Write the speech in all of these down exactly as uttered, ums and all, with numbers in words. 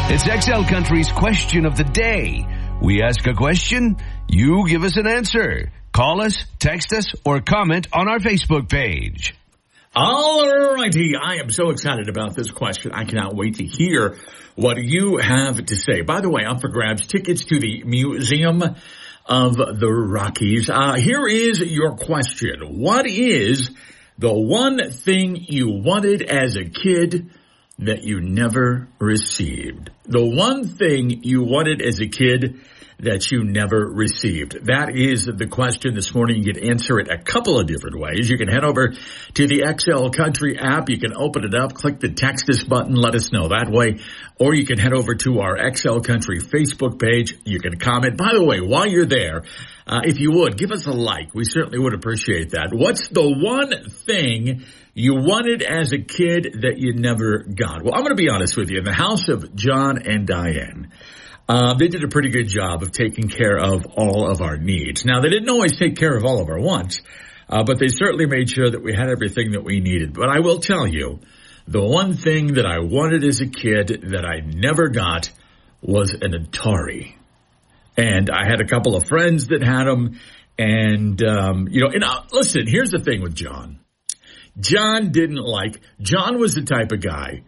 It's X L Country's question of the day. We ask a question, you give us an answer. Call us, text us, or comment on our Facebook page. All righty. I am so excited about this question. I cannot wait to hear what you have to say. By the way, up for grabs, tickets to the Museum of the Rockies. Uh, here is your question. What is the one thing you wanted as a kid that you never received? The one thing you wanted as a kid that you never received. That is the question this morning. You can answer it a couple of different ways. You can head over to the X L Country app. You can open it up, click the text us button, let us know that way. Or you can head over to our X L Country Facebook page. You can comment. By the way, while you're there, uh, if you would, give us a like. We certainly would appreciate that. What's the one thing you wanted as a kid that you never got? Well, I'm going to be honest with you. In the house of John and Diane, Uh, they did a pretty good job of taking care of all of our needs. Now, they didn't always take care of all of our wants, uh, but they certainly made sure that we had everything that we needed. But I will tell you, the one thing that I wanted as a kid that I never got was an Atari. And I had a couple of friends that had them. And, um, you know, and uh, listen, here's the thing with John. John didn't like, John was the type of guy,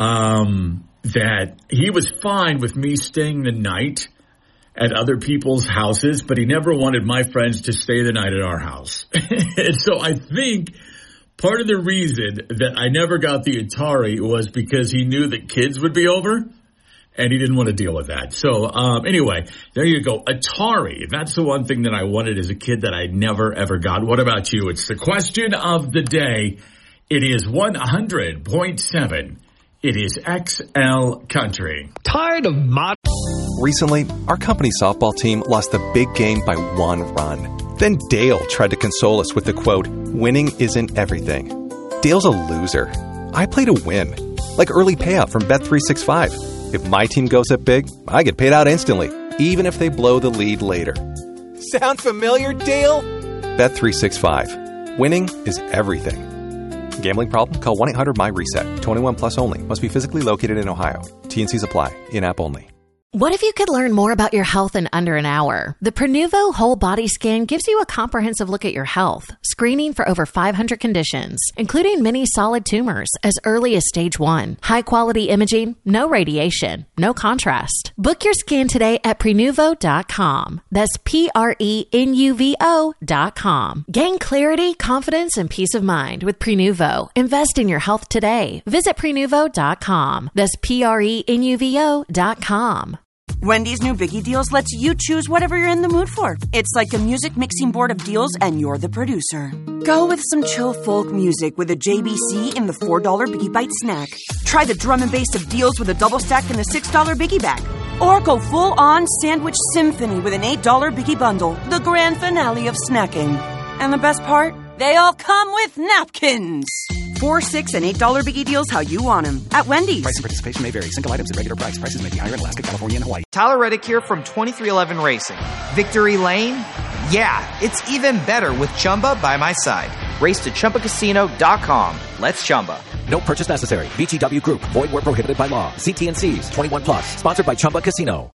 um, that he was fine with me staying the night at other people's houses, but he never wanted my friends to stay the night at our house. And so I think part of the reason that I never got the Atari was because he knew that kids would be over, and he didn't want to deal with that. So um, anyway, there you go. Atari. That's the one thing that I wanted as a kid that I never, ever got. What about you? It's the question of the day. It is one hundred point seven. It is X L Country. Tired of mod... Recently, our company softball team lost the big game by one run. Then Dale tried to console us with the quote, "Winning isn't everything." Dale's a loser. I play to win. Like early payout from Bet three sixty-five. If my team goes up big, I get paid out instantly, even if they blow the lead later. Sound familiar, Dale? Bet three sixty-five. Winning is everything. Gambling problem? Call one eight hundred M Y reset. twenty-one plus only. Must be physically located in Ohio. T and Cs apply. In-app only. What if you could learn more about your health in under an hour? The Prenuvo Whole Body Scan gives you a comprehensive look at your health, screening for over five hundred conditions, including many solid tumors as early as stage one. High-quality imaging, no radiation, no contrast. Book your scan today at Prenuvo dot com. That's P R E N U V O dot com. Gain clarity, confidence, and peace of mind with Prenuvo. Invest in your health today. Visit Prenuvo dot com. That's P R E N U V O dot com. Wendy's new Biggie Deals lets you choose whatever you're in the mood for. It's like a music mixing board of deals, and you're the producer. Go with some chill folk music with a J B C in the four dollar Biggie Bite snack. Try the drum and bass of deals with a double stack in the six dollar Biggie Bag. Or go full-on sandwich symphony with an eight dollar Biggie Bundle, the grand finale of snacking. And the best part? They all come with napkins. Four, six, and eight dollar Biggie Deals how you want them at Wendy's. Price and participation may vary. Single items at regular price. Prices may be higher in Alaska, California, and Hawaii. Tyler Reddick here from twenty-three eleven Racing. Victory Lane? Yeah, it's even better with Chumba by my side. Race to Chumba Casino dot com. Let's Chumba. No purchase necessary. V G W Group. Void where prohibited by law. See T and C's. twenty-one plus. Sponsored by Chumba Casino.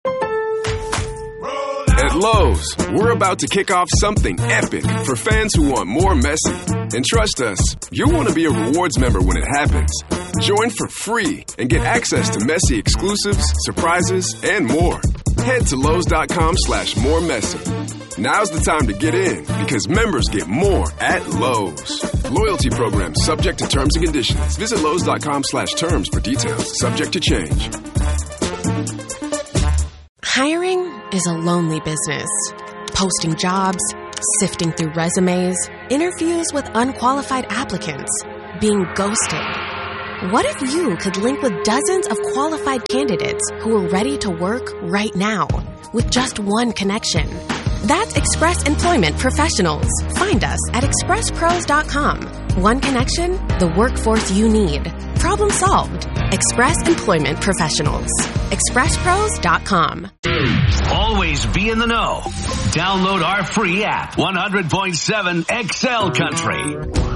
At Lowe's, we're about to kick off something epic for fans who want more Messi. And trust us, you'll want to be a rewards member when it happens. Join for free and get access to Messi exclusives, surprises, and more. Head to Lowe's.com slash more Messi. Now's the time to get in because members get more at Lowe's. Loyalty program subject to terms and conditions. Visit Lowe's.com slash terms for details. Subject to change. Hiring is a lonely business. Posting jobs, sifting through resumes, interviews with unqualified applicants, being ghosted. What if you could link with dozens of qualified candidates who are ready to work right now with just one connection? That's Express Employment Professionals. Find us at express pros dot com. One connection, the workforce you need. Problem solved. Express Employment Professionals. express pros dot com. Always be in the know. Download our free app, one hundred point seven X L Country.